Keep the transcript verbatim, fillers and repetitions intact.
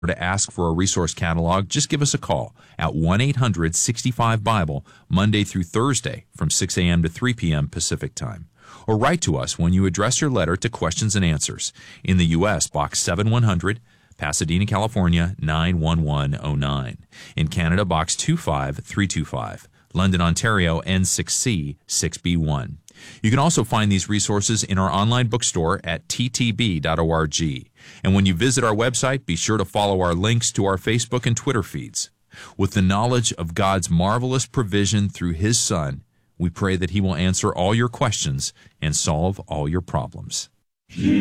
to ask for a resource catalog, just give us a call at one eight hundred sixty-five Bible, Monday through Thursday from six a.m. to three p.m. Pacific Time. Or write to us when you address your letter to Questions and Answers. In the U S, Box seven one hundred, Pasadena, California, nine one one oh nine. In Canada, Box two five three two five. London, Ontario, N six C six B one. You can also find these resources in our online bookstore at t t b dot org. And when you visit our website, be sure to follow our links to our Facebook and Twitter feeds. With the knowledge of God's marvelous provision through His Son, we pray that He will answer all your questions and solve all your problems.